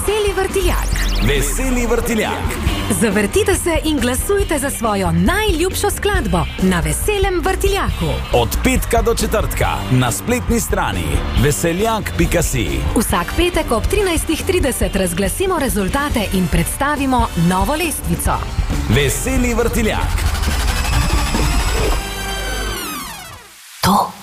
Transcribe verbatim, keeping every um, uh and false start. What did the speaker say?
Veseli vrtiljak. Veseli vrtiljak. Zavrtite se in glasujte za svojo najljubšo skladbo na Veselem vrtiljaku. Od petka do četrtka na spletni strani veseljak pika si. Vsak petek ob trinajstih trideset razglasimo rezultate in predstavimo novo lestvico. Veseli vrtiljak. To